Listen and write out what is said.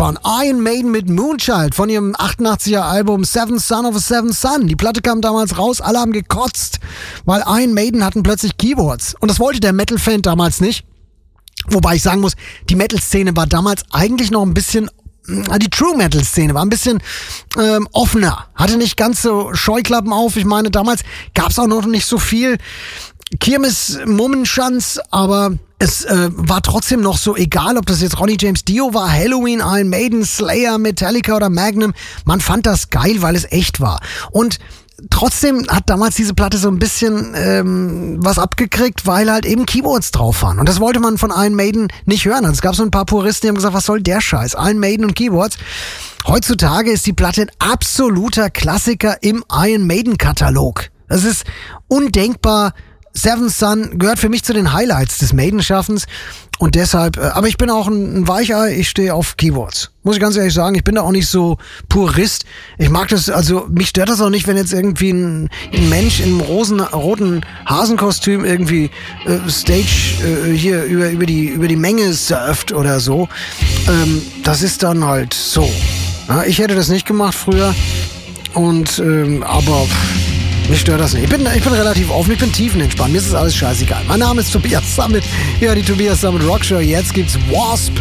war ein Iron Maiden mit Moonchild von ihrem 88er Album Seventh Son of a Seventh Son. Die Platte kam damals raus, alle haben gekotzt, weil Iron Maiden hatten plötzlich Keyboards. Und das wollte der Metal-Fan damals nicht. Wobei ich sagen muss, die Metal-Szene war damals eigentlich noch ein bisschen, die True-Metal-Szene war ein bisschen offener. Hatte nicht ganz so Scheuklappen auf. Ich meine, damals gab es auch noch nicht so viel Kirmes-Mummenschanz, aber es war trotzdem noch so egal, ob das jetzt Ronnie James Dio war, Halloween, Iron Maiden, Slayer, Metallica oder Magnum. Man fand das geil, weil es echt war. Und trotzdem hat damals diese Platte so ein bisschen was abgekriegt, weil halt eben Keyboards drauf waren. Und das wollte man von Iron Maiden nicht hören. Also es gab so ein paar Puristen, die haben gesagt, was soll der Scheiß? Iron Maiden und Keyboards. Heutzutage ist die Platte ein absoluter Klassiker im Iron Maiden-Katalog. Das ist undenkbar. Seventh Son gehört für mich zu den Highlights des Maiden-Schaffens und deshalb, aber ich bin auch ein Weichei, ich stehe auf Keyboards. Muss ich ganz ehrlich sagen, ich bin da auch nicht so Purist. Ich mag das, also mich stört das auch nicht, wenn jetzt irgendwie ein Mensch in einem roten Hasenkostüm irgendwie Stage hier über die Menge surft oder so. Das ist dann halt so. Ja, ich hätte das nicht gemacht früher und aber mich stört das nicht. Ich bin relativ offen, ich bin tiefenentspannt. Mir ist das alles scheißegal. Mein Name ist Tobias Summit. Ja, die Tobias Summit Rock Show. Jetzt gibt's Wasp